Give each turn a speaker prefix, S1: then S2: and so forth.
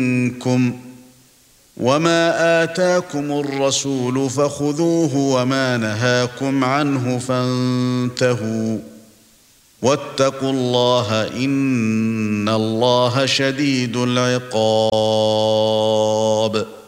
S1: منكم وما آتاكم الرسول فخذوه وما نهاكم عنه فانتهوا واتقوا الله إن الله شديد العقاب